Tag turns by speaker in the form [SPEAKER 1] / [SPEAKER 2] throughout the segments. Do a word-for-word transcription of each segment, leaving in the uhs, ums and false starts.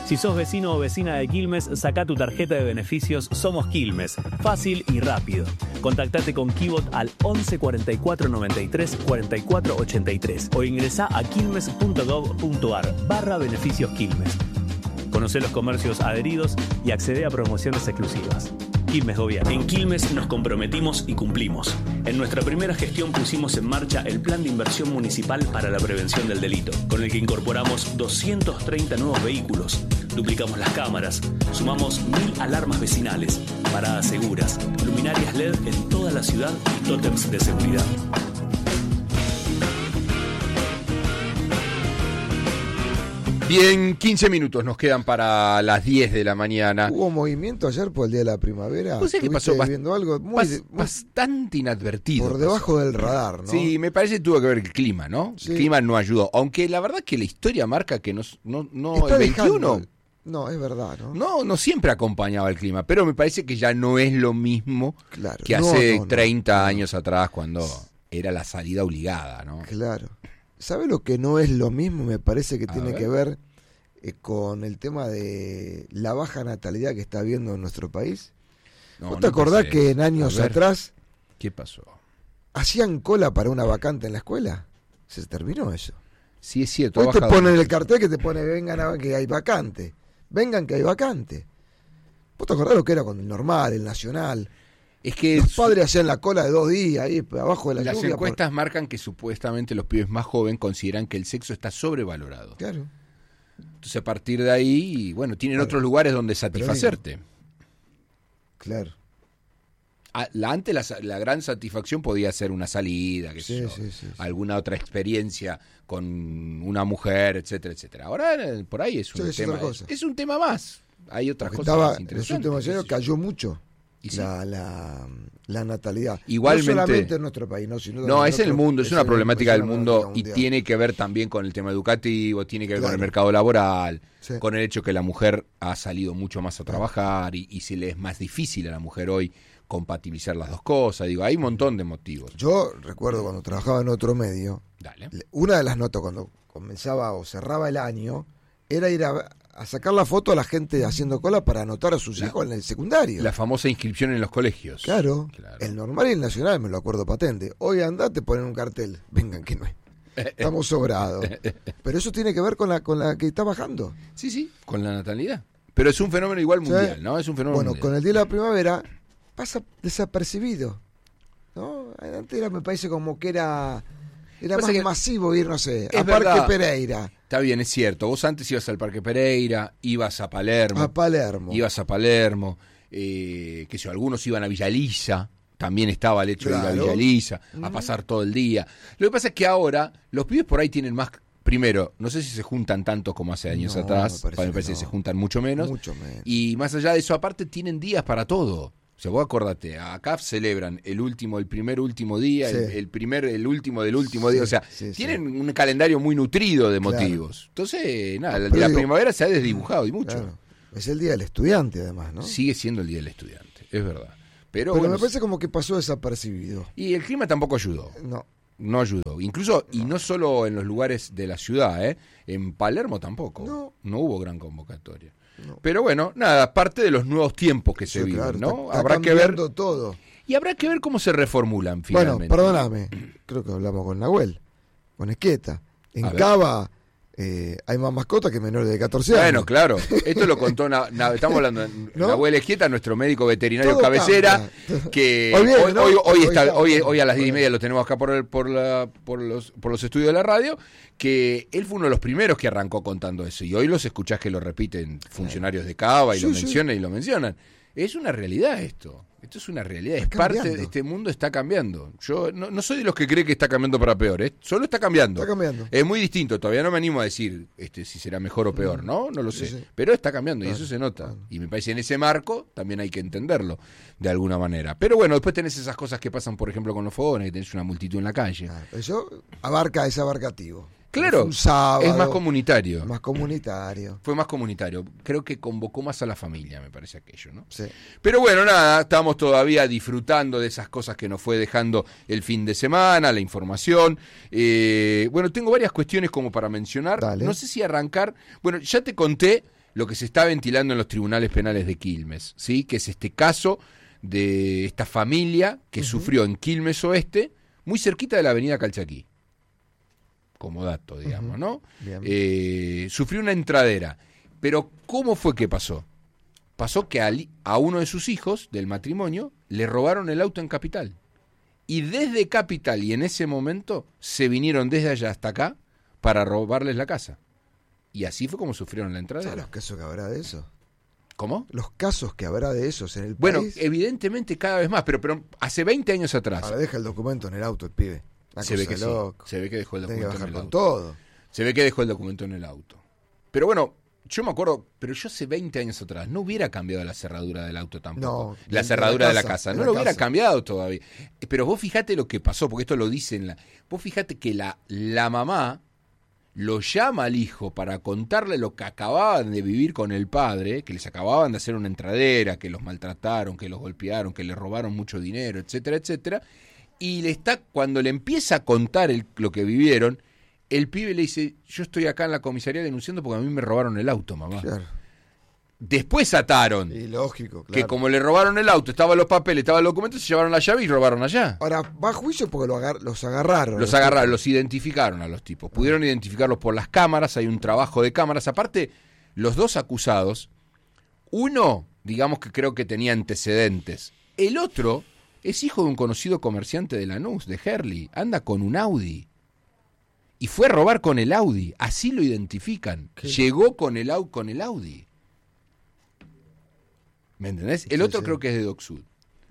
[SPEAKER 1] Si sos vecino o vecina de Quilmes, sacá tu tarjeta de beneficios Somos Quilmes. Fácil y rápido. Contactate con Kibot al once cuarenta y cuatro noventa y tres cuarenta y cuatro ochenta y tres o ingresá a quilmes punto gov punto ar barra beneficios Quilmes. Conocé los comercios adheridos y accede a promociones exclusivas. Quilmes Gobierno. En Quilmes nos comprometimos y cumplimos. En nuestra primera gestión pusimos en marcha el Plan de Inversión Municipal para la Prevención del Delito, con el que incorporamos doscientos treinta nuevos vehículos, duplicamos las cámaras, sumamos mil alarmas vecinales, paradas seguras, luminarias L E D en toda la ciudad y tótems de seguridad.
[SPEAKER 2] Bien, quince minutos nos quedan para las diez de la mañana.
[SPEAKER 3] ¿Hubo movimiento ayer por el Día de la Primavera?
[SPEAKER 2] ¿Vos sabés que pasó bast-
[SPEAKER 3] viendo algo muy,
[SPEAKER 2] bast-
[SPEAKER 3] muy
[SPEAKER 2] bastante inadvertido?
[SPEAKER 3] por debajo
[SPEAKER 2] pasó.
[SPEAKER 3] del radar, ¿no?
[SPEAKER 2] Sí, me parece que tuvo que ver el clima, ¿no?
[SPEAKER 3] Sí.
[SPEAKER 2] El clima no ayudó. Aunque la verdad que la historia marca que no, no, no
[SPEAKER 3] Está
[SPEAKER 2] el veintiuno...
[SPEAKER 3] dejando- No, es verdad, ¿no?
[SPEAKER 2] No, no siempre acompañaba el clima, pero me parece que ya no es lo mismo
[SPEAKER 3] Claro.
[SPEAKER 2] que
[SPEAKER 3] No,
[SPEAKER 2] hace
[SPEAKER 3] no, no,
[SPEAKER 2] treinta
[SPEAKER 3] no.
[SPEAKER 2] años atrás cuando era la salida obligada, ¿no?
[SPEAKER 3] Claro. ¿Sabe lo que no es lo mismo? Me parece que
[SPEAKER 2] A
[SPEAKER 3] tiene
[SPEAKER 2] ver.
[SPEAKER 3] que ver eh, con el tema de la baja natalidad que está habiendo en nuestro país.
[SPEAKER 2] No,
[SPEAKER 3] ¿Vos te
[SPEAKER 2] no
[SPEAKER 3] acordás
[SPEAKER 2] pensé.
[SPEAKER 3] que en años
[SPEAKER 2] A ver,
[SPEAKER 3] atrás
[SPEAKER 2] ¿qué pasó?
[SPEAKER 3] hacían cola para una vacante en la escuela? Se terminó eso.
[SPEAKER 2] Sí, es cierto.
[SPEAKER 3] Hoy
[SPEAKER 2] ha
[SPEAKER 3] te
[SPEAKER 2] bajado
[SPEAKER 3] ponen el
[SPEAKER 2] mucho.
[SPEAKER 3] cartel que te pone vengan a que hay vacante. Vengan que hay vacante. ¿Vos te acordás lo que era con el normal, el nacional?
[SPEAKER 2] Es que
[SPEAKER 3] Los
[SPEAKER 2] su-
[SPEAKER 3] padres hacían la cola de dos días ahí abajo de la
[SPEAKER 2] las
[SPEAKER 3] lluvia.
[SPEAKER 2] encuestas marcan que supuestamente los pibes más jóvenes consideran que el sexo está sobrevalorado.
[SPEAKER 3] por- Claro.
[SPEAKER 2] Entonces, a partir de ahí, bueno, tienen
[SPEAKER 3] Claro.
[SPEAKER 2] otros lugares donde
[SPEAKER 3] Pero
[SPEAKER 2] satisfacerte.
[SPEAKER 3] Claro.
[SPEAKER 2] Ah, la, antes la, sa- la gran satisfacción podía ser una salida, qué sé
[SPEAKER 3] Sí,
[SPEAKER 2] yo,
[SPEAKER 3] sí, sí, sí.
[SPEAKER 2] alguna otra experiencia con una mujer, etcétera, etcétera. Ahora eh, por ahí es un
[SPEAKER 3] Sí, es
[SPEAKER 2] tema,
[SPEAKER 3] otra cosa.
[SPEAKER 2] es, es un tema más. Hay otras
[SPEAKER 3] Porque
[SPEAKER 2] cosas
[SPEAKER 3] estaba,
[SPEAKER 2] más
[SPEAKER 3] en los
[SPEAKER 2] interesantes.
[SPEAKER 3] últimos
[SPEAKER 2] qué sé
[SPEAKER 3] años
[SPEAKER 2] yo.
[SPEAKER 3] cayó mucho
[SPEAKER 2] Y sí.
[SPEAKER 3] la, la, la natalidad.
[SPEAKER 2] Igualmente-
[SPEAKER 3] No solamente en nuestro país, no, sino
[SPEAKER 2] No,
[SPEAKER 3] también
[SPEAKER 2] es
[SPEAKER 3] en
[SPEAKER 2] el
[SPEAKER 3] otros-
[SPEAKER 2] mundo, es una
[SPEAKER 3] el-
[SPEAKER 2] problemática
[SPEAKER 3] es
[SPEAKER 2] del
[SPEAKER 3] una
[SPEAKER 2] mundo
[SPEAKER 3] problemática
[SPEAKER 2] y
[SPEAKER 3] mundial.
[SPEAKER 2] tiene que ver también con el tema educativo, tiene que ver con
[SPEAKER 3] Claro.
[SPEAKER 2] el mercado laboral,
[SPEAKER 3] Sí.
[SPEAKER 2] con el hecho que la mujer ha salido mucho más a trabajar y, y se le es más difícil a la mujer hoy compatibilizar las dos cosas. Digo, hay un montón de motivos.
[SPEAKER 3] Yo recuerdo cuando trabajaba en otro medio,
[SPEAKER 2] Dale.
[SPEAKER 3] una de las notas cuando comenzaba o cerraba el año era ir a, a sacar la foto a la gente haciendo cola para anotar a sus
[SPEAKER 2] La-
[SPEAKER 3] hijos en el secundario.
[SPEAKER 2] La famosa inscripción en los colegios.
[SPEAKER 3] Claro,
[SPEAKER 2] Claro.
[SPEAKER 3] el normal y el nacional me lo acuerdo patente. Hoy andá, te ponen un cartel. Vengan que no es. Estamos sobrados. Pero eso tiene que ver con la con la que está bajando.
[SPEAKER 2] Sí, sí, con la natalidad. Pero es un fenómeno igual
[SPEAKER 3] Sí.
[SPEAKER 2] mundial, ¿no? Es un fenómeno
[SPEAKER 3] Bueno,
[SPEAKER 2] mundial.
[SPEAKER 3] con el Día de la Primavera pasa desapercibido. ¿No? Antes era, me parece como que era era
[SPEAKER 2] Pasa
[SPEAKER 3] más
[SPEAKER 2] que
[SPEAKER 3] masivo ir, no sé,
[SPEAKER 2] es
[SPEAKER 3] a Parque
[SPEAKER 2] verdad.
[SPEAKER 3] Pereira,
[SPEAKER 2] Está bien, es cierto. Vos antes ibas al Parque Pereira, ibas a Palermo,
[SPEAKER 3] a Palermo.
[SPEAKER 2] ibas a Palermo, eh, qué sé yo, algunos iban a Villa Lisa, también estaba el hecho de ir
[SPEAKER 3] Claro.
[SPEAKER 2] a Villa Lisa, a pasar todo el día. Lo que pasa es que ahora los pibes por ahí tienen más, primero, no sé si se juntan tanto como hace años
[SPEAKER 3] No,
[SPEAKER 2] atrás,
[SPEAKER 3] me parece
[SPEAKER 2] me
[SPEAKER 3] que
[SPEAKER 2] parece que
[SPEAKER 3] no.
[SPEAKER 2] se juntan mucho menos,
[SPEAKER 3] Mucho menos.
[SPEAKER 2] y más allá de eso, aparte tienen días para todo. O sea, vos acordate, acá celebran el último, el primer último día,
[SPEAKER 3] Sí.
[SPEAKER 2] el, el primer, el último del último
[SPEAKER 3] Sí,
[SPEAKER 2] día, o sea,
[SPEAKER 3] sí, sí.
[SPEAKER 2] tienen un calendario muy nutrido de
[SPEAKER 3] Claro.
[SPEAKER 2] motivos. Entonces, nada, la,
[SPEAKER 3] Pero
[SPEAKER 2] la
[SPEAKER 3] digo-
[SPEAKER 2] primavera se ha desdibujado y mucho.
[SPEAKER 3] Claro. Es el Día del Estudiante, además, ¿no?
[SPEAKER 2] Sigue siendo el Día del Estudiante, es verdad. Pero,
[SPEAKER 3] Pero
[SPEAKER 2] bueno,
[SPEAKER 3] me parece como que pasó desapercibido.
[SPEAKER 2] y el clima tampoco ayudó,
[SPEAKER 3] No.
[SPEAKER 2] no ayudó. Incluso, y no solo en los lugares de la ciudad, ¿eh? En Palermo tampoco,
[SPEAKER 3] No.
[SPEAKER 2] no hubo gran convocatoria.
[SPEAKER 3] No.
[SPEAKER 2] Pero bueno, nada, parte de los nuevos tiempos que se
[SPEAKER 3] Sí,
[SPEAKER 2] viven,
[SPEAKER 3] claro,
[SPEAKER 2] ¿no?
[SPEAKER 3] está- está
[SPEAKER 2] Habrá que ver,
[SPEAKER 3] cambiando todo.
[SPEAKER 2] y habrá que ver cómo se reformulan
[SPEAKER 3] Bueno,
[SPEAKER 2] finalmente.
[SPEAKER 3] perdóname, creo que hablamos con Nahuel, con Esqueta. En
[SPEAKER 2] A ver.
[SPEAKER 3] Cava eh, hay más mascotas que menores de catorce años.
[SPEAKER 2] Bueno, claro, esto lo contó, Na- Na- estamos hablando de
[SPEAKER 3] ¿No?
[SPEAKER 2] Nahuel Esquieta, nuestro médico veterinario
[SPEAKER 3] Todo
[SPEAKER 2] cabecera,
[SPEAKER 3] cambia.
[SPEAKER 2] que
[SPEAKER 3] Hoy
[SPEAKER 2] hoy,
[SPEAKER 3] viene, ¿no?
[SPEAKER 2] hoy, hoy
[SPEAKER 3] Hoy
[SPEAKER 2] está,
[SPEAKER 3] está.
[SPEAKER 2] hoy, hoy a las diez y
[SPEAKER 3] Hoy.
[SPEAKER 2] media lo tenemos acá por, el, por, la, por, los, por los estudios de la radio, que él fue uno de los primeros que arrancó contando eso, y hoy los escuchás que lo repiten funcionarios de Cava y
[SPEAKER 3] Sí,
[SPEAKER 2] lo
[SPEAKER 3] sí.
[SPEAKER 2] mencionan y lo mencionan. Es una realidad esto. Esto es una realidad, es
[SPEAKER 3] Está
[SPEAKER 2] parte
[SPEAKER 3] cambiando.
[SPEAKER 2] de este mundo, está cambiando. Yo no, no soy de los que cree que está cambiando para peor, ¿eh? Solo está cambiando.
[SPEAKER 3] Está cambiando.
[SPEAKER 2] Es muy distinto, todavía no me animo a decir este, si será mejor o peor, ¿no? No lo sé.
[SPEAKER 3] Sí, sí.
[SPEAKER 2] Pero está cambiando y
[SPEAKER 3] Claro,
[SPEAKER 2] eso se nota.
[SPEAKER 3] claro.
[SPEAKER 2] Y me parece en ese marco también hay que entenderlo de alguna manera. Pero bueno, después tenés esas cosas que pasan, por ejemplo, con los fogones, que tenés una multitud en la calle.
[SPEAKER 3] Ah, eso abarca, es abarcativo.
[SPEAKER 2] Claro,
[SPEAKER 3] Un sábado,
[SPEAKER 2] es más comunitario.
[SPEAKER 3] más comunitario.
[SPEAKER 2] Fue más comunitario. Creo que convocó más a la familia, me parece aquello, ¿no?
[SPEAKER 3] Sí.
[SPEAKER 2] Pero bueno, nada, estamos todavía disfrutando de esas cosas que nos fue dejando el fin de semana, la información. Eh, bueno, tengo varias cuestiones como para mencionar.
[SPEAKER 3] Dale.
[SPEAKER 2] No sé si arrancar. Bueno, ya te conté lo que se está ventilando en los tribunales penales de Quilmes, ¿sí? Que es este caso de esta familia que uh-huh. sufrió en Quilmes Oeste, muy cerquita de la avenida Calchaquí, como dato, digamos, uh-huh. ¿no? Eh, sufrió una entradera. Pero ¿cómo fue que pasó? Pasó que a, a uno de sus hijos del matrimonio le robaron el auto en Capital. Y desde Capital y en ese momento se vinieron desde allá hasta acá para robarles la casa. Y así fue como sufrieron la entradera.
[SPEAKER 3] ¿Sabes los casos que habrá de eso?
[SPEAKER 2] ¿Cómo?
[SPEAKER 3] Los casos que habrá de esos en el
[SPEAKER 2] bueno,
[SPEAKER 3] país.
[SPEAKER 2] Bueno, evidentemente cada vez más, pero, pero hace veinte años atrás.
[SPEAKER 3] Ahora deja el documento en el auto el pibe. Una
[SPEAKER 2] se ve que
[SPEAKER 3] loco.
[SPEAKER 2] sí, se ve que dejó el documento
[SPEAKER 3] que bajar
[SPEAKER 2] en el
[SPEAKER 3] con
[SPEAKER 2] auto.
[SPEAKER 3] todo.
[SPEAKER 2] Se ve que dejó el documento en el auto. Pero bueno, yo me acuerdo, pero yo hace veinte años atrás no hubiera cambiado la cerradura del auto tampoco. No, la cerradura de la casa, de la casa. no la lo hubiera casa. cambiado todavía. Pero vos fijate lo que pasó, porque esto lo dice en la... Vos fijate que la, la mamá lo llama al hijo para contarle lo que acababan de vivir con el padre, que les acababan de hacer una entradera, que los maltrataron, que los golpearon, que les robaron mucho dinero, etcétera, etcétera. Y le está, cuando le empieza a contar el, lo que vivieron, el pibe le dice, yo estoy acá en la comisaría denunciando porque a mí me robaron el auto, mamá. Claro. Después ataron.
[SPEAKER 3] Y lógico, claro.
[SPEAKER 2] Que como le robaron el auto, estaban los papeles, estaban los documentos, se llevaron la llave y robaron allá.
[SPEAKER 3] Ahora, va a juicio porque lo agar- los agarraron.
[SPEAKER 2] Los agarraron, los identificaron a los tipos. Pudieron ah. identificarlos por las cámaras, hay un trabajo de cámaras. Aparte, los dos acusados, uno, digamos que creo que tenía antecedentes. El otro es hijo de un conocido comerciante de Lanús, de Herli. Anda con un Audi. Y fue a robar con el Audi. Así lo identifican. ¿Qué? Llegó con el, con el Audi. ¿Me entendés? El sí, otro sí. creo que es de Doc Sud.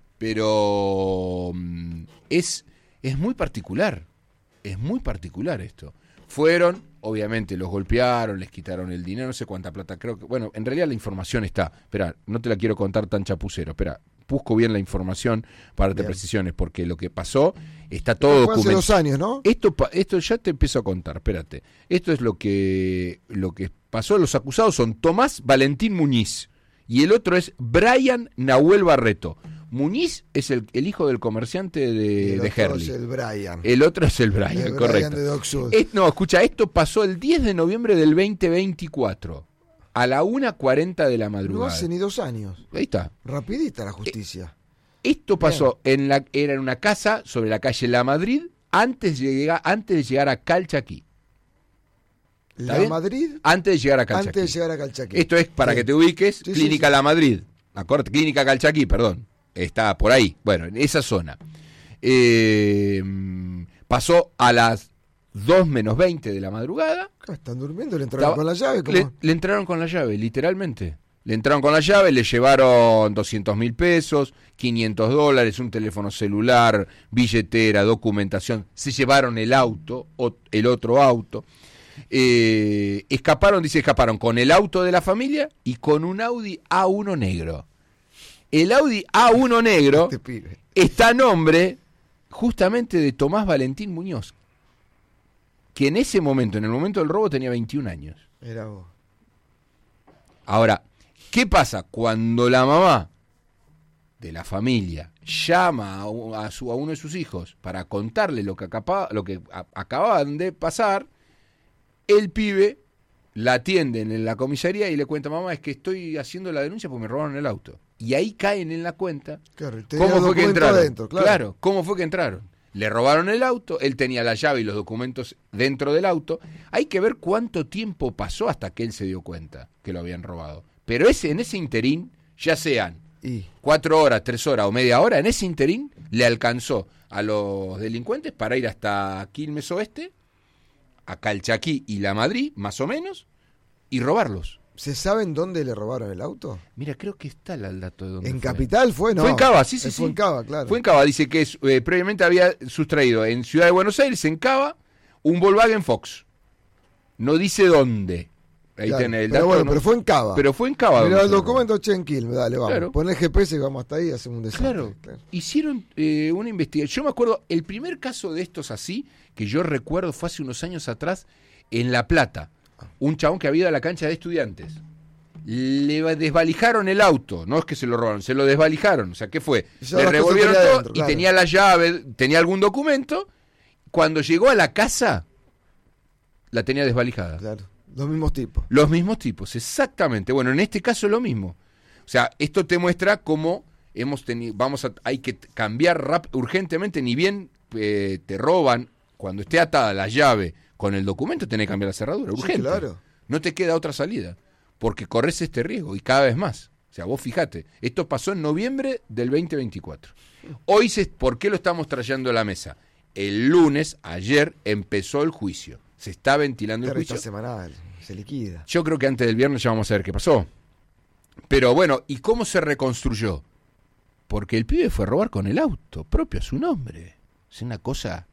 [SPEAKER 2] Pero um, es, es muy particular. Es muy particular esto. Fueron, obviamente, los golpearon, les quitaron el dinero, no sé cuánta plata. Creo que, bueno, en realidad la información está. Espera, no te la quiero contar tan chapucero. Espera, busco bien la información para darte precisiones, porque lo que pasó está todo documentado.
[SPEAKER 3] Hace dos años, ¿no?
[SPEAKER 2] Esto, esto ya te empiezo a contar, espérate. Esto es lo que, lo que pasó. Los acusados son Tomás Valentín Muñiz y el otro es Brian Nahuel Barreto. Muñiz es el, el hijo del comerciante de, de Herli.
[SPEAKER 3] El Brian.
[SPEAKER 2] El otro es el Brian, el correcto.
[SPEAKER 3] Brian de Doc Sud.
[SPEAKER 2] Es, no, escucha, esto pasó el diez de noviembre del veinte veinticuatro. A la una cuarenta de la madrugada.
[SPEAKER 3] No hace ni dos años.
[SPEAKER 2] Ahí está.
[SPEAKER 3] Rapidita la justicia.
[SPEAKER 2] Esto pasó en la, era en una casa sobre la calle La Madrid antes de llegar, antes de llegar a Calchaquí.
[SPEAKER 3] ¿La bien? Madrid?
[SPEAKER 2] Antes de llegar a Calchaquí.
[SPEAKER 3] Antes de llegar a Calchaquí.
[SPEAKER 2] Esto es para sí. que te ubiques, sí, Clínica sí, sí. La Madrid. Acorde, Clínica Calchaquí, perdón. Está por ahí. Bueno, en esa zona. Eh, pasó a las dos menos veinte de la madrugada.
[SPEAKER 3] Están durmiendo, le entraron Estaba, con la llave. ¿Cómo?
[SPEAKER 2] Le, le entraron con la llave, literalmente. Le entraron con la llave, le llevaron doscientos mil pesos, quinientos dólares, un teléfono celular, billetera, documentación. Se llevaron el auto, o el otro auto. Eh, escaparon, dice, escaparon con el auto de la familia y con un Audi A uno negro. El Audi A uno negro este está a nombre justamente de Tomás Valentín Muñoz, que en ese momento, en el momento del robo, tenía veintiún años.
[SPEAKER 3] Era vos.
[SPEAKER 2] Ahora, ¿qué pasa? Cuando la mamá de la familia llama a, a, su, a uno de sus hijos para contarle lo que, acaba, lo que a, acababan de pasar, el pibe la atienden en la comisaría y le cuenta, mamá, es que estoy haciendo la denuncia porque me robaron el auto. Y ahí caen en la cuenta
[SPEAKER 3] claro,
[SPEAKER 2] cómo fue que entraron.
[SPEAKER 3] Adentro, claro.
[SPEAKER 2] claro, cómo fue que entraron. Le robaron el auto, él tenía la llave y los documentos dentro del auto. Hay que ver cuánto tiempo pasó hasta que él se dio cuenta que lo habían robado. Pero ese, en ese interín, ya sean ¿Y? cuatro horas, tres horas o media hora, en ese interín le alcanzó a los delincuentes para ir hasta Quilmes Oeste, a Calchaquí y La Madrid, más o menos, y robarlos.
[SPEAKER 3] ¿Se saben dónde le robaron el auto?
[SPEAKER 2] Mira, creo que está el dato de dónde
[SPEAKER 3] ¿En
[SPEAKER 2] fue.
[SPEAKER 3] Capital fue? No.
[SPEAKER 2] Fue en Cava, sí, sí,
[SPEAKER 3] eh,
[SPEAKER 2] sí.
[SPEAKER 3] Fue en Cava, claro.
[SPEAKER 2] Fue en Cava, dice que eh, previamente había sustraído en Ciudad de Buenos Aires, en Cava, un Volkswagen Fox. No dice dónde. Ahí
[SPEAKER 3] claro,
[SPEAKER 2] tenés el
[SPEAKER 3] pero
[SPEAKER 2] dato.
[SPEAKER 3] Bueno,
[SPEAKER 2] ¿no?
[SPEAKER 3] pero fue en Cava.
[SPEAKER 2] Pero fue en Cava.
[SPEAKER 3] Pero el documento che en Quilmes, dale, vamos.
[SPEAKER 2] Claro.
[SPEAKER 3] Pon el G P S y vamos hasta ahí, hacemos un desastre.
[SPEAKER 2] Claro,
[SPEAKER 3] claro.
[SPEAKER 2] Hicieron eh, una investigación. Yo me acuerdo, el primer caso de estos así, que yo recuerdo fue hace unos años atrás, en La Plata. Un chabón que había ido a la cancha de Estudiantes. Le desvalijaron el auto, no es que se lo robaron, se lo desvalijaron. O sea, ¿qué fue? Le revolvieron todo adentro, claro. Y tenía la llave, tenía algún documento. Cuando llegó a la casa, la tenía desvalijada.
[SPEAKER 3] Claro. Los mismos tipos.
[SPEAKER 2] Los mismos tipos, exactamente. Bueno, en este caso es lo mismo. O sea, esto te muestra cómo hemos tenido, vamos a, hay que cambiar rap, urgentemente, ni bien eh, te roban, cuando esté atada la llave con el documento, tenés que cambiar la cerradura, urgente. Sí, claro. No te queda otra salida, porque corres este riesgo y cada vez más. O sea, vos fijate, esto pasó en noviembre del veinte veinticuatro. Hoy, se, ¿por qué lo estamos trayendo a la mesa? El lunes, ayer, empezó el juicio. Se está ventilando el juicio.
[SPEAKER 3] Semanal, se liquida.
[SPEAKER 2] Yo creo que antes del viernes ya vamos a ver qué pasó. Pero bueno, ¿y cómo se reconstruyó? Porque el pibe fue a robar con el auto propio a su nombre. Es una cosa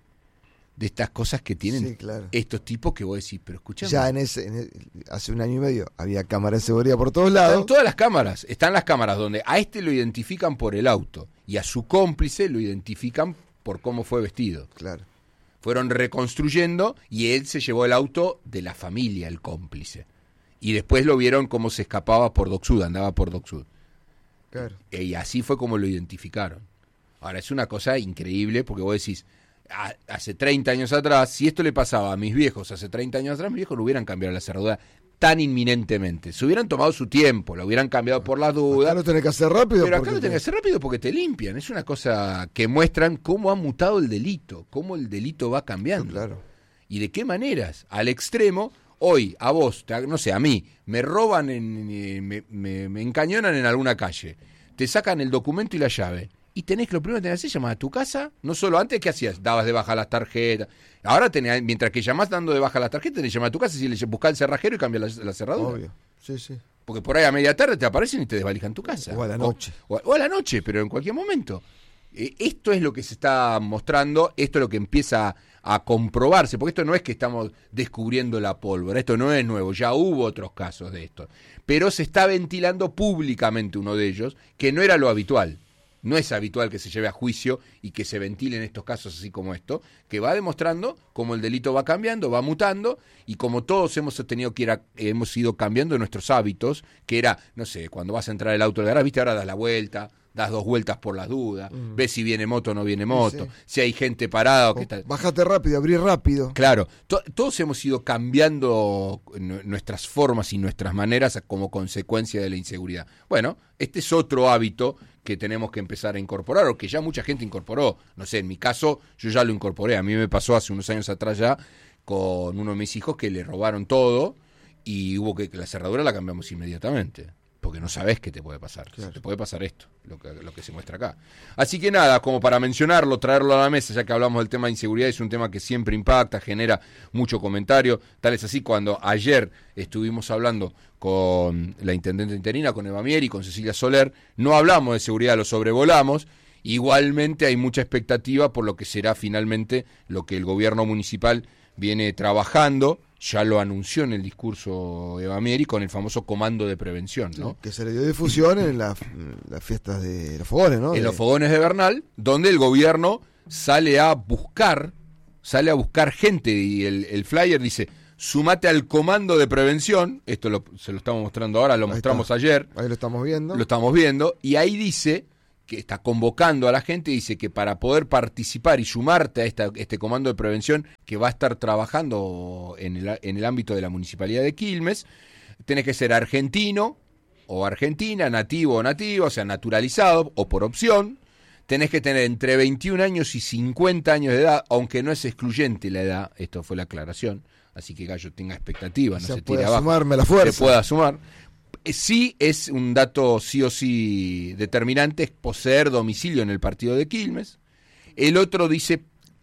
[SPEAKER 2] de estas cosas que tienen sí, claro. estos tipos que vos decís, pero escuchame.
[SPEAKER 3] Ya en ese, en el, hace un año y medio había cámaras de seguridad por todos lados.
[SPEAKER 2] Están todas las cámaras, están las cámaras donde a este lo identifican por el auto y a su cómplice lo identifican por cómo fue vestido.
[SPEAKER 3] Claro.
[SPEAKER 2] Fueron reconstruyendo y él se llevó el auto de la familia, el cómplice. Y después lo vieron cómo se escapaba por Dock Sud, andaba por Dock Sud.
[SPEAKER 3] Claro.
[SPEAKER 2] Y así fue como lo identificaron. Ahora, es una cosa increíble porque vos decís, a, hace treinta años atrás, si esto le pasaba a mis viejos hace treinta años atrás, mis viejos no hubieran cambiado la cerradura tan inminentemente. Se hubieran tomado su tiempo, lo hubieran cambiado por las dudas.
[SPEAKER 3] Acá lo tenés que hacer rápido.
[SPEAKER 2] Pero acá lo tenés que hacer rápido porque te limpian. Es una cosa que muestran cómo ha mutado el delito, cómo el delito va cambiando.
[SPEAKER 3] Claro.
[SPEAKER 2] Y de qué maneras. Al extremo, hoy, a vos, no sé, a mí, me roban, en, me, me, me encañonan en alguna calle, te sacan el documento y la llave. Y tenés que lo primero que tenés que hacer es llamar a tu casa. No solo antes, ¿qué hacías? Dabas de baja las tarjetas. Ahora, tenés, mientras que llamás dando de baja las tarjetas, tenés que llamar a tu casa y le buscás el cerrajero y cambias la, la cerradura.
[SPEAKER 3] Obvio, sí, sí.
[SPEAKER 2] Porque por ahí a media tarde te aparecen y te desvalijan tu casa.
[SPEAKER 3] O a la noche.
[SPEAKER 2] O, o, a, o a la noche, pero en cualquier momento. Eh, esto es lo que se está mostrando, esto es lo que empieza a, a comprobarse, porque esto no es que estamos descubriendo la pólvora, esto no es nuevo, ya hubo otros casos de esto. Pero se está ventilando públicamente uno de ellos, que no era lo habitual. No es habitual que se lleve a juicio y que se ventilen estos casos así como esto, que va demostrando cómo el delito va cambiando, va mutando, y como todos hemos tenido que ir a, hemos ido cambiando nuestros hábitos, que era, no sé, cuando vas a entrar el auto al garaje, viste, ahora das la vuelta, das dos vueltas por las dudas, mm. ves si viene moto o no viene moto, sí, sí. si hay gente parada o qué tal.
[SPEAKER 3] Bájate rápido, abrí rápido.
[SPEAKER 2] Claro, to- todos hemos ido cambiando n- nuestras formas y nuestras maneras como consecuencia de la inseguridad. Bueno, este es otro hábito que tenemos que empezar a incorporar, o que ya mucha gente incorporó. No sé, en mi caso, yo ya lo incorporé. A mí me pasó hace unos años atrás ya con uno de mis hijos que le robaron todo y hubo que, que la cerradura la cambiamos inmediatamente. Porque no sabés qué te puede pasar. Claro. Te puede pasar esto, lo que, lo que se muestra acá. Así que nada, como para mencionarlo, traerlo a la mesa, ya que hablamos del tema de inseguridad, es un tema que siempre impacta, genera mucho comentario. Tal es así, cuando ayer estuvimos hablando con la intendente interina, con Eva Mieri, con Cecilia Soler, no hablamos de seguridad, lo sobrevolamos. Igualmente hay mucha expectativa por lo que será finalmente lo que el gobierno municipal viene trabajando. Ya lo anunció en el discurso Eva Mieri con el famoso comando de prevención, ¿no?
[SPEAKER 3] Sí, que se le dio difusión en las la fiestas de los fogones, ¿no?
[SPEAKER 2] En
[SPEAKER 3] de...
[SPEAKER 2] los fogones de Bernal, donde el gobierno sale a buscar, sale a buscar gente, y el, el flyer dice, sumate al comando de prevención, esto lo, se lo estamos mostrando ahora, lo ahí mostramos está. ayer.
[SPEAKER 3] Ahí lo estamos viendo.
[SPEAKER 2] Lo estamos viendo, y ahí dice que está convocando a la gente, dice que para poder participar y sumarte a esta, este comando de prevención que va a estar trabajando en el, en el ámbito de la Municipalidad de Quilmes, tenés que ser argentino o argentina, nativo o nativa, o sea, naturalizado o por opción, tenés que tener entre veintiún años y cincuenta años de edad, aunque no es excluyente la edad, esto fue la aclaración, así que Gallo tenga expectativa, no se, se tire abajo,
[SPEAKER 3] sumarme la fuerza.
[SPEAKER 2] Se pueda sumar. Sí es un dato sí o sí determinante, es poseer domicilio en el partido de Quilmes. El otro dice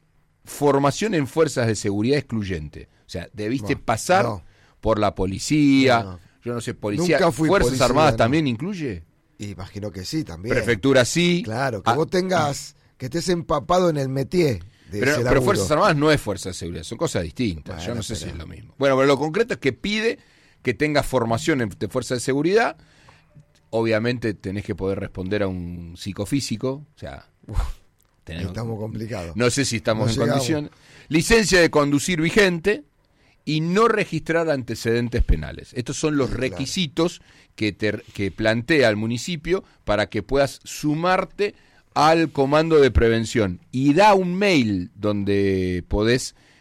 [SPEAKER 2] formación en fuerzas de seguridad excluyente. O sea, debiste no, pasar no. por la policía, no, no. yo no sé, policía.
[SPEAKER 3] Nunca fui
[SPEAKER 2] ¿Fuerzas
[SPEAKER 3] policía,
[SPEAKER 2] Armadas
[SPEAKER 3] no.
[SPEAKER 2] también incluye?
[SPEAKER 3] Imagino que sí, también.
[SPEAKER 2] Prefectura sí.
[SPEAKER 3] Claro, que
[SPEAKER 2] ah,
[SPEAKER 3] vos tengas, que estés empapado en el métier. De
[SPEAKER 2] pero,
[SPEAKER 3] ese
[SPEAKER 2] pero Fuerzas Armadas no es fuerza de seguridad, son cosas distintas. Bueno, yo no sé pero... si es lo mismo. Bueno, pero lo concreto es que pide que tengas formación de fuerza de seguridad. Obviamente tenés que poder responder a un psicofísico, o sea,
[SPEAKER 3] Uf, tenemos, estamos complicados.
[SPEAKER 2] No sé si estamos
[SPEAKER 3] no
[SPEAKER 2] en
[SPEAKER 3] llegamos.
[SPEAKER 2] condiciones. Licencia de conducir vigente y no registrar antecedentes penales. Estos son los sí, requisitos claro. que, te, que plantea el municipio para que puedas sumarte al comando de prevención. Y da un mail donde podés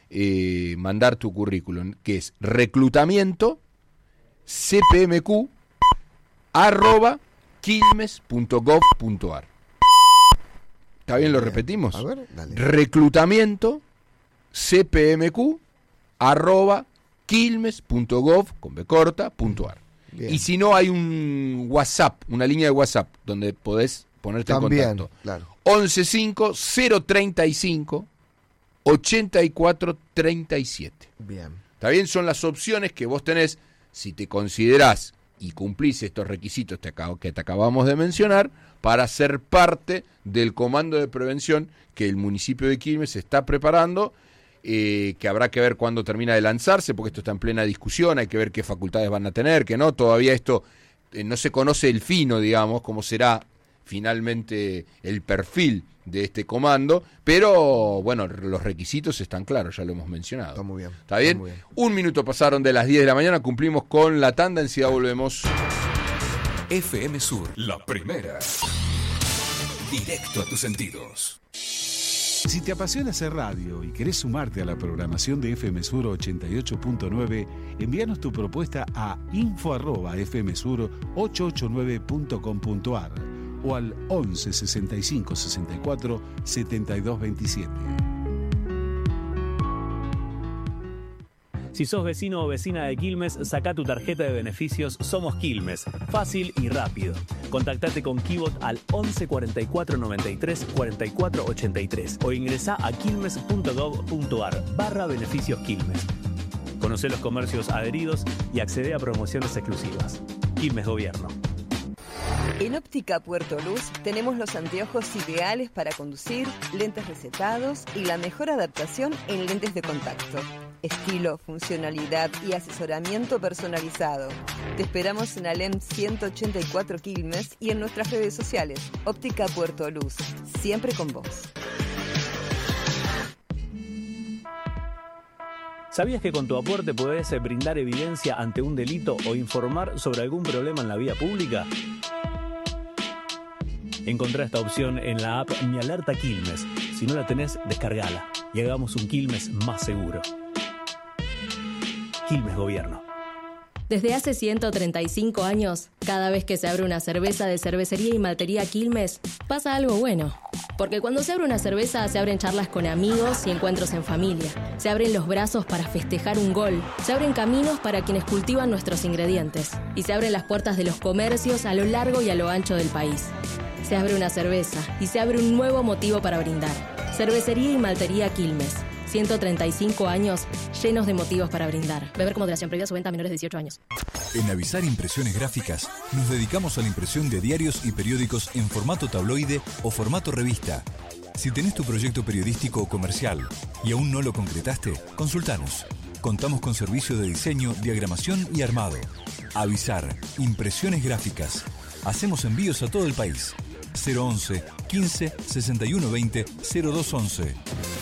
[SPEAKER 2] eh, mandar tu currículum, que es reclutamiento c p m q arroba quilmes punto gov punto a r. ¿Está bien? ¿Lo repetimos?
[SPEAKER 3] A ver, dale.
[SPEAKER 2] Reclutamiento c p m q arroba quilmes punto gov con b corta punto a r. Y si no, hay un WhatsApp, una línea de WhatsApp donde podés ponerte
[SPEAKER 3] También,
[SPEAKER 2] en contacto.
[SPEAKER 3] Claro.
[SPEAKER 2] once cinco cero treinta y cinco ochenta y cuatro treinta y siete.
[SPEAKER 3] Bien.
[SPEAKER 2] ¿Está bien? Son las opciones que vos tenés si te considerás y cumplís estos requisitos que te acabamos de mencionar para ser parte del comando de prevención que el municipio de Quilmes está preparando, eh, que habrá que ver cuándo termina de lanzarse, porque esto está en plena discusión, hay que ver qué facultades van a tener, que no, todavía esto eh, no se conoce el fino, digamos, cómo será finalmente el perfil de este comando, pero bueno, los requisitos están claros, ya lo hemos mencionado.
[SPEAKER 3] Está muy bien.
[SPEAKER 2] ¿Está bien?
[SPEAKER 3] Está muy bien.
[SPEAKER 2] Un minuto pasaron de las diez de la mañana, cumplimos con la tanda, enseguida volvemos.
[SPEAKER 4] F M Sur, la primera. Directo a tus sentidos.
[SPEAKER 5] Si te apasiona hacer radio y querés sumarte a la programación de F M Sur ochenta y ocho punto nueve, envíanos tu propuesta a info arroba f m sur ochocientos ochenta y nueve punto com punto a r o al once sesenta y cinco sesenta y cuatro setenta y dos veintisiete.
[SPEAKER 1] Si sos vecino o vecina de Quilmes, saca tu tarjeta de beneficios Somos Quilmes. Fácil y rápido. Contactate con Kibot al once cuarenta y cuatro noventa y tres cuarenta y cuatro ochenta y tres o ingresá a quilmes punto gov punto a r barra beneficios Quilmes. Conocé los comercios adheridos y accede a promociones exclusivas. Quilmes Gobierno.
[SPEAKER 6] En Óptica Puerto Luz tenemos los anteojos ideales para conducir, lentes recetados y la mejor adaptación en lentes de contacto. Estilo, funcionalidad y asesoramiento personalizado. Te esperamos en Alem ciento ochenta y cuatro Quilmes y en nuestras redes sociales. Óptica Puerto Luz, siempre con vos.
[SPEAKER 1] ¿Sabías que con tu aporte podés brindar evidencia ante un delito o informar sobre algún problema en la vía pública? Encontrá esta opción en la app Mi Alerta Quilmes. Si no la tenés, descargala y hagamos un Quilmes más seguro. Quilmes Gobierno.
[SPEAKER 7] Desde hace ciento treinta y cinco años, cada vez que se abre una cerveza de Cervecería y Maltería Quilmes, pasa algo bueno. Porque cuando se abre una cerveza, se abren charlas con amigos y encuentros en familia. Se abren los brazos para festejar un gol. Se abren caminos para quienes cultivan nuestros ingredientes. Y se abren las puertas de los comercios a lo largo y a lo ancho del país. Se abre una cerveza y se abre un nuevo motivo para brindar. Cervecería y Maltería Quilmes. ciento treinta y cinco años llenos de motivos para brindar. Beber con moderación, prohibida su venta a menores de dieciocho años.
[SPEAKER 4] En Avisar Impresiones Gráficas nos dedicamos a la impresión de diarios y periódicos en formato tabloide o formato revista. Si tenés tu proyecto periodístico o comercial y aún no lo concretaste, consultanos. Contamos con servicio de diseño, diagramación y armado. Avisar Impresiones Gráficas. Hacemos envíos a todo el país. cero once quince sesenta y uno veinte cero dos once.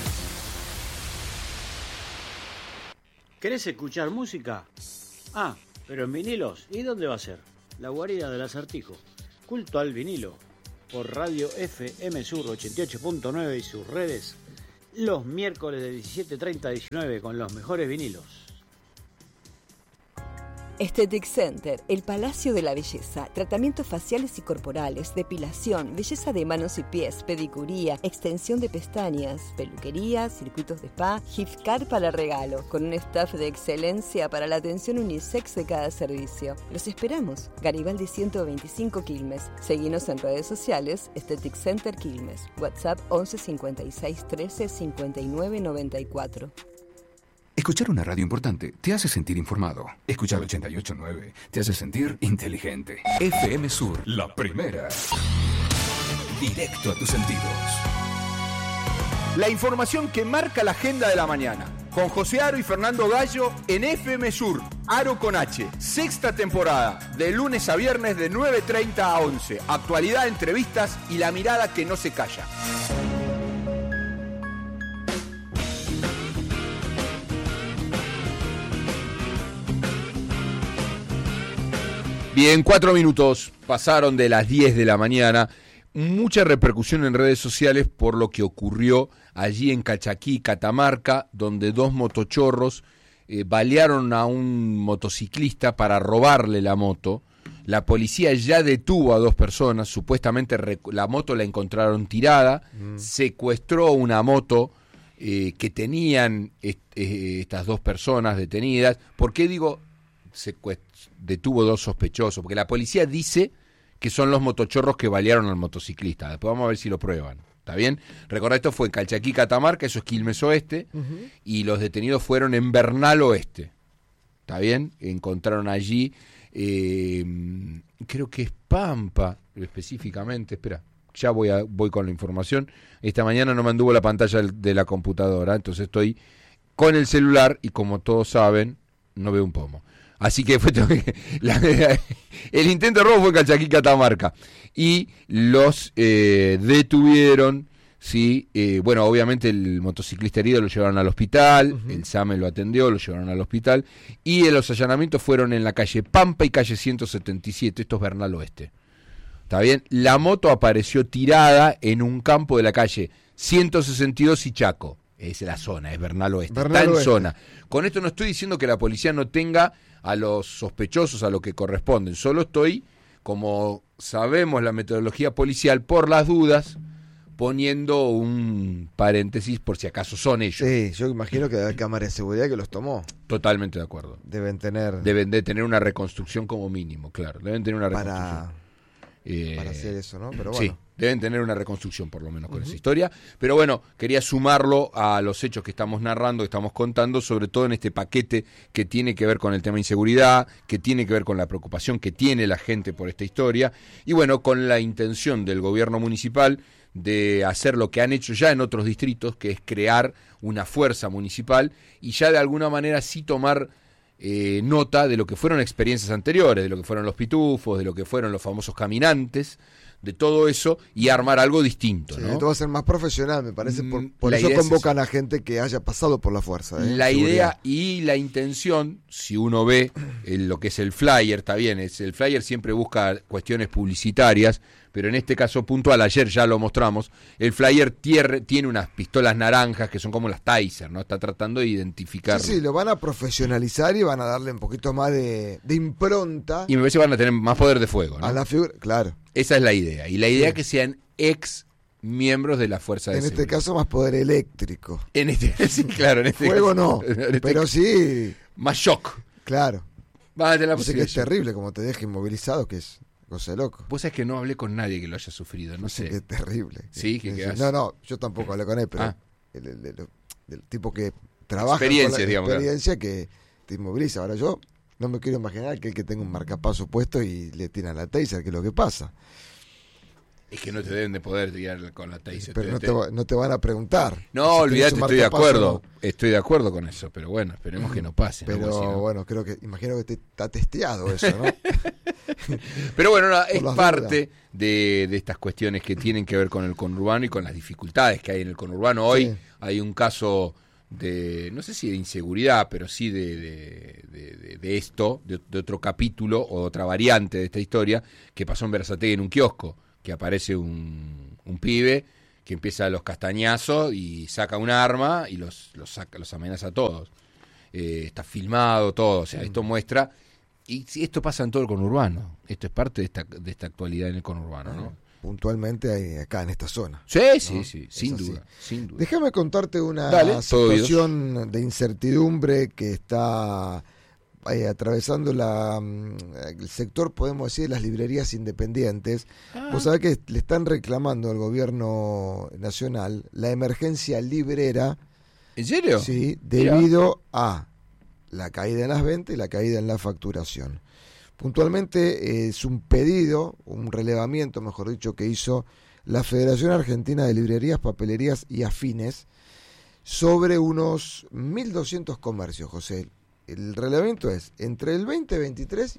[SPEAKER 8] ¿Querés escuchar música? Ah, pero en vinilos. ¿Y dónde va a ser? La guarida del acertijo. Culto al vinilo. Por Radio F M Sur ochenta y ocho punto nueve y sus redes. Los miércoles de diecisiete treinta a diecinueve con los mejores vinilos.
[SPEAKER 6] Aesthetic Center, el Palacio de la Belleza. Tratamientos faciales y corporales, depilación, belleza de manos y pies, pedicuría, extensión de pestañas, peluquería, circuitos de spa, gift card para regalo, con un staff de excelencia para la atención unisex de cada servicio. Los esperamos. Garibaldi ciento veinticinco Quilmes. Seguinos en redes sociales, Aesthetic Center Quilmes. WhatsApp once cincuenta y seis trece cincuenta y nueve noventa y cuatro.
[SPEAKER 4] Escuchar una radio importante te hace sentir informado. Escuchar ochenta y ocho punto nueve te hace sentir inteligente. F M Sur, la primera. Directo a tus sentidos.
[SPEAKER 2] La información que marca la agenda de la mañana. Con José Aro y Fernando Gallo en F M Sur. Aro con H. Sexta temporada. De lunes a viernes de nueve treinta a once. Actualidad, entrevistas y la mirada que no se calla. Bien, cuatro minutos pasaron de las diez de la mañana. mucha repercusión en redes sociales por lo que ocurrió allí en Calchaquí, Catamarca, donde dos motochorros eh, balearon a un motociclista para robarle la moto. La policía ya detuvo a dos personas, supuestamente rec- la moto la encontraron tirada, mm. secuestró una moto eh, que tenían est- eh, estas dos personas detenidas. ¿Por qué digo secuest- detuvo dos sospechosos? Porque la policía dice que son los motochorros que balearon al motociclista. Después vamos a ver si lo prueban. ¿Está bien? Recordá, esto fue en Calchaquí, Catamarca, eso es Quilmes Oeste, uh-huh. y los detenidos fueron en Bernal Oeste. ¿Está bien? Encontraron allí, eh, creo que es Pampa, específicamente, espera, ya voy, a, voy con la información. Esta mañana no me anduvo la pantalla de la computadora, entonces estoy con el celular y como todos saben, no veo un pomo. Así que fue la, el intento de robo fue en Calchaquí, Catamarca. Y los eh, detuvieron, sí, eh, bueno, obviamente el motociclista herido lo llevaron al hospital, uh-huh. el SAME lo atendió, lo llevaron al hospital, y los allanamientos fueron en la calle Pampa y calle ciento setenta y siete, esto es Bernal Oeste. ¿Está bien? La moto apareció tirada en un campo de la calle ciento sesenta y dos y Chaco. Es la zona, es Bernal Oeste, Bernal está en Oeste. Zona. Con esto no estoy diciendo que la policía no tenga a los sospechosos a lo que corresponden, solo estoy, como sabemos la metodología policial, por las dudas, poniendo un paréntesis por si acaso son ellos.
[SPEAKER 3] Sí, yo imagino que debe haber cámara de seguridad que los tomó.
[SPEAKER 2] Totalmente de acuerdo.
[SPEAKER 3] Deben tener...
[SPEAKER 2] Deben de tener una reconstrucción como mínimo, claro, deben tener una reconstrucción.
[SPEAKER 3] Para...
[SPEAKER 2] Eh,
[SPEAKER 3] para hacer eso, ¿no? Pero bueno.
[SPEAKER 2] Sí, deben tener una reconstrucción por lo menos con uh-huh. esa historia. Pero bueno, quería sumarlo a los hechos que estamos narrando, que estamos contando, sobre todo en este paquete que tiene que ver con el tema de inseguridad, que tiene que ver con la preocupación que tiene la gente por esta historia, y bueno, con la intención del gobierno municipal de hacer lo que han hecho ya en otros distritos, que es crear una fuerza municipal y ya de alguna manera sí tomar Eh, nota de lo que fueron experiencias anteriores, de lo que fueron los pitufos, de lo que fueron los famosos caminantes, de todo eso, y armar algo distinto, ¿no?
[SPEAKER 3] Sí, esto va a ser más profesional, me parece, por, por eso convocan a gente que haya pasado por la fuerza. ¿eh?
[SPEAKER 2] La
[SPEAKER 3] Seguridad.
[SPEAKER 2] idea y la intención, si uno ve el, lo que es el flyer, está bien, es, el flyer siempre busca cuestiones publicitarias, pero en este caso puntual, ayer ya lo mostramos, el flyer tier, tiene unas pistolas naranjas que son como las Taser, ¿no? Está tratando de identificar.
[SPEAKER 3] Sí, sí, lo van a profesionalizar y van a darle un poquito más de, de impronta.
[SPEAKER 2] Y me parece que van a tener más poder de fuego, ¿no?
[SPEAKER 3] A la figura, claro.
[SPEAKER 2] Esa es la idea. Y la idea
[SPEAKER 3] sí.
[SPEAKER 2] es que sean ex miembros de la fuerza de
[SPEAKER 3] En
[SPEAKER 2] seguridad.
[SPEAKER 3] este caso más poder eléctrico.
[SPEAKER 2] En este, sí, claro, en este
[SPEAKER 3] fuego
[SPEAKER 2] caso,
[SPEAKER 3] no,
[SPEAKER 2] en este
[SPEAKER 3] pero
[SPEAKER 2] caso,
[SPEAKER 3] sí.
[SPEAKER 2] más shock.
[SPEAKER 3] Claro.
[SPEAKER 2] Van a tener la
[SPEAKER 3] Dice que es terrible como te deja inmovilizado, que es cosa de loco.
[SPEAKER 2] Vos sabés que no hablé con nadie que lo haya sufrido, no
[SPEAKER 3] Dice
[SPEAKER 2] sé.
[SPEAKER 3] que es terrible.
[SPEAKER 2] Sí, que, que
[SPEAKER 3] No, no, yo tampoco hablé con él, pero
[SPEAKER 2] ah.
[SPEAKER 3] el, el, el, el tipo que trabaja
[SPEAKER 2] experiencia,
[SPEAKER 3] con la
[SPEAKER 2] digamos,
[SPEAKER 3] experiencia que te inmoviliza. Ahora yo no me quiero imaginar que el que tenga un marcapaso puesto y le tiran la taser, que es lo que pasa.
[SPEAKER 2] Es que no te deben de poder tirar con la taser.
[SPEAKER 3] Pero
[SPEAKER 2] te,
[SPEAKER 3] no, te, no te van a preguntar.
[SPEAKER 2] No,
[SPEAKER 3] si
[SPEAKER 2] olvídate, estoy de acuerdo.
[SPEAKER 3] No.
[SPEAKER 2] Estoy de acuerdo con eso, pero bueno, esperemos que no pase.
[SPEAKER 3] Pero
[SPEAKER 2] ¿no? Si no...
[SPEAKER 3] bueno, creo que, imagino que te, está testeado eso, ¿no?
[SPEAKER 2] Pero bueno, no, es parte de, de estas cuestiones que tienen que ver con el conurbano y con las dificultades que hay en el conurbano. Hoy sí. Hay un caso de, no sé si de inseguridad, pero sí de, de, de, de, de esto, de, de otro capítulo o otra variante de esta historia, que pasó en Berazategui en un kiosco, que aparece un, un pibe que empieza los castañazos y saca un arma y los, los, saca, los amenaza a todos. Eh, está filmado todo, o sea, mm. esto muestra... Y esto pasa en todo el conurbano. Esto es parte de esta, de esta actualidad en el conurbano, ¿no?
[SPEAKER 3] Puntualmente hay acá en esta zona.
[SPEAKER 2] Sí, sí, ¿no? sí, sin duda, sin duda.
[SPEAKER 3] Déjame contarte una
[SPEAKER 2] Dale,
[SPEAKER 3] situación de incertidumbre que está eh, atravesando la, el sector, podemos decir, las librerías independientes. Ah. Vos sabés que le están reclamando al gobierno nacional la emergencia librera.
[SPEAKER 2] ¿En serio?
[SPEAKER 3] Sí, debido Mira. a la caída en las ventas y la caída en la facturación. Puntualmente eh, es un pedido, un relevamiento, mejor dicho, que hizo la Federación Argentina de Librerías, Papelerías y Afines sobre unos mil doscientos comercios, José. El relevamiento es entre el veinte veintitrés